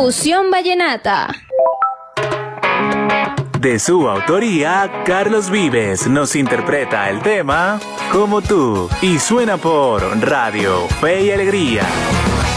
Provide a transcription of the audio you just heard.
Fusión Vallenata. De su autoría, Carlos Vives nos interpreta el tema Como tú y suena por Radio Fe y Alegría.